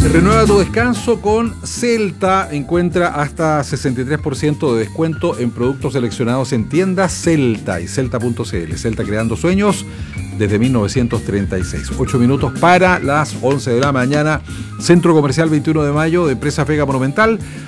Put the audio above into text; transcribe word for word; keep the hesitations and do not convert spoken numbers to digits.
Renueva tu descanso con Celta. Encuentra hasta sesenta y tres por ciento de descuento en productos seleccionados en tiendas Celta y Celta punto c l. Celta, creando sueños desde mil novecientos treinta y seis. Ocho minutos para las once de la mañana. Centro Comercial veintiuno de mayo de Presa Vega Monumental.